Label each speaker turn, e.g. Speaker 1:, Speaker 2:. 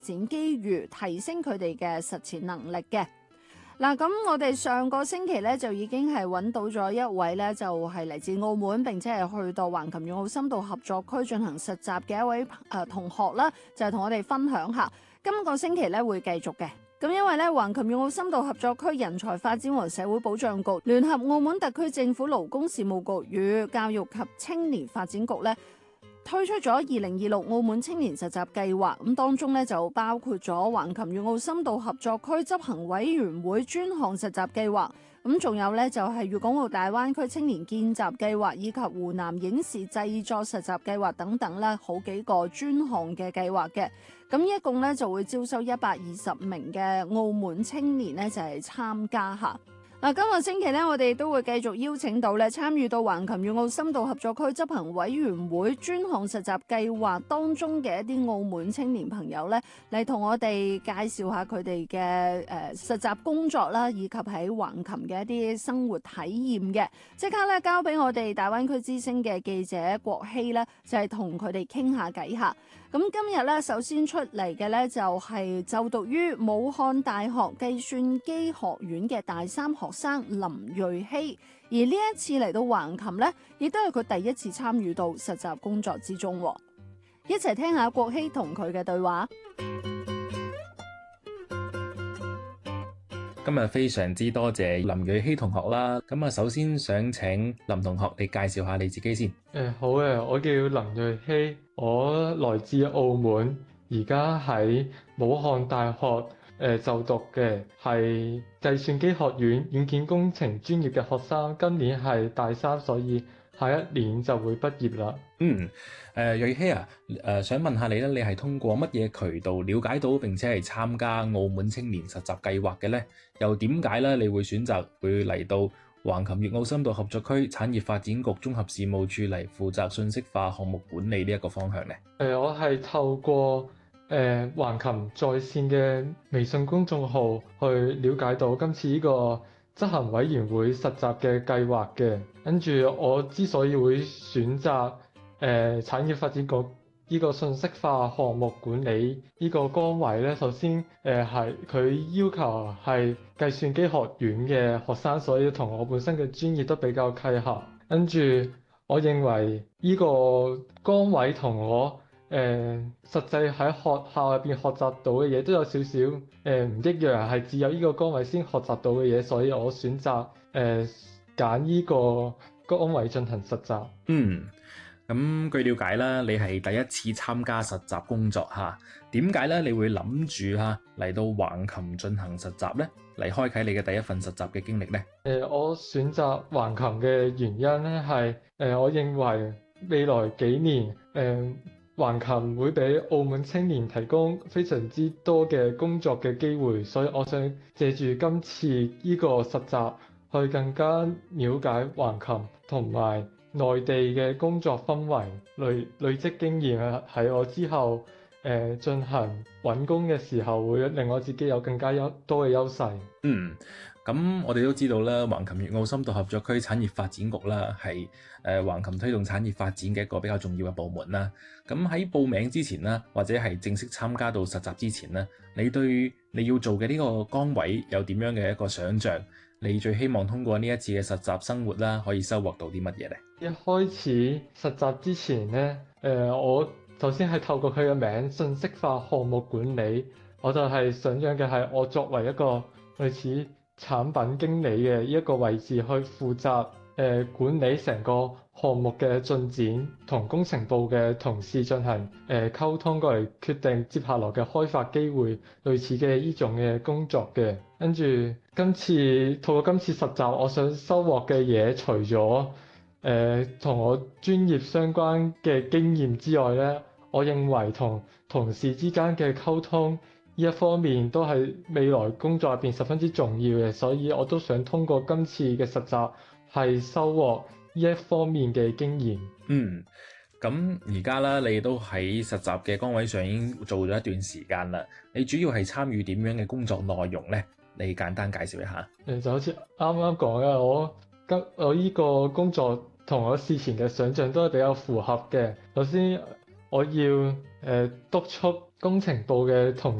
Speaker 1: 展機遇，提升佢哋嘅實踐能力嘅。嗱，咁我哋上個星期咧就已經係揾到咗一位咧，就係嚟自澳門，並且係去到橫琴粵澳深度合作區進行實習嘅一位同學啦，就係同我哋分享下。今個星期咧會繼續嘅。咁因為咧橫琴粵澳深度合作區人才發展和社會保障局聯合澳門特區政府勞工事務局與教育及青年發展局咧，推出咗2026澳門青年實習計劃，咁當中咧就包括咗橫琴粵澳深度合作區執行委員會專項實習計劃，咁仲有咧就係粵港澳大灣區青年見習計劃以及湖南影視製作實習計劃等等咧，好幾個專項嘅計劃嘅。咁一共咧就會招收120名嘅澳門青年咧就係參加下。嗱，今個星期咧，我哋都會繼續邀請到咧參與到橫琴粵澳深度合作區執行委員會專項實習計劃當中嘅一啲澳門青年朋友咧，嚟同我哋介紹下佢哋嘅實習工作啦，以及喺橫琴嘅一啲生活體驗嘅。即刻咧交俾我哋大灣區之聲嘅記者郭希咧，就係同佢哋傾下偈下。咁今日咧，首先出嚟嘅咧就係就讀於武漢大學計算機學院嘅大三學生林瑞希，而呢一次嚟到橫琴咧，亦都係佢第一次參與到實習工作之中。一齊聽下郭希同佢嘅對話。
Speaker 2: 今日非常之多謝林瑞希同學啦，咁啊首先想請林同學你介紹下你自己先。
Speaker 3: 好嘅，我叫林瑞希，我來自澳門，而家喺武漢大學就讀嘅係計算機學院軟件工程專業嘅學生，今年係大三，所以下一年就會畢業啦。
Speaker 2: 瑞希啊，想問下你咧，你係通過乜嘢渠道了解到並且係參加澳門青年實習計劃嘅呢？又點解咧你會選擇會嚟到橫琴粵澳深度合作區產業發展局綜合事務處嚟負責信息化項目管理呢一個方向呢？
Speaker 3: 我係透過橫琴在線嘅微信公眾號去了解到今次呢個執行委員會實習嘅計劃嘅，跟住我之所以會選擇產業發展局呢個信息化項目管理呢個崗位咧，首先係佢要求係計算機學院嘅學生，所以同我本身嘅專業都比較契合。跟住我認為呢個崗位同我實際喺學校入邊學習到嘅嘢都有少少唔一樣，係只有呢個崗位先學習到嘅嘢，所以我選擇揀呢個崗位進行實習。
Speaker 2: 咁據了解啦，你係第一次參加實習工作嚇，點解咧？你會諗住嚟到橫琴進行實習咧，嚟開啟你嘅第一份實習嘅經歷咧？
Speaker 3: 我選擇橫琴嘅原因咧係我認為未來幾年橫琴會俾澳門青年提供非常之多嘅工作嘅機會，所以我想借住今次呢個實習去更加了解橫琴同埋內地嘅工作氛圍，累積經驗喺我之後進行揾工嘅時候，會令我自己有更加多嘅優勢。
Speaker 2: 咁我哋都知道啦，橫琴粵澳深度合作區產業發展局啦，係橫琴推動產業發展嘅一個比較重要嘅部門啦。咁喺報名之前啦，或者係正式參加到實習之前咧，你對你要做嘅呢個崗位有點樣嘅一個想像？你最希望通過呢一次嘅實習生活啦，可以收穫到啲乜嘢呢？
Speaker 3: 一開始實習之前呢，我首先係透過佢嘅名信息化項目管理，我就係想像嘅係我作為一個類似產品經理嘅呢一個位置去負責管理成個項目嘅進展，同工程部嘅同事進行溝通，過嚟決定接下來嘅開發機會，類似嘅呢種嘅工作嘅。跟住透過今次實習，我想收穫嘅嘢，除咗同我專業相關嘅經驗之外咧，我認為同同事之間嘅溝通呢一方面都係未來工作入邊十分之重要嘅，所以我都想通過今次嘅實習係收穫呢一方面嘅經驗。
Speaker 2: 咁而家啦，你都喺實習嘅崗位上已經做咗一段時間啦。你主要係參與點樣嘅工作內容呢？你簡單介紹一下。
Speaker 3: 就好似啱啱講嘅，我呢個工作同我事前嘅想像都係比較符合嘅。首先我要督促工程部嘅同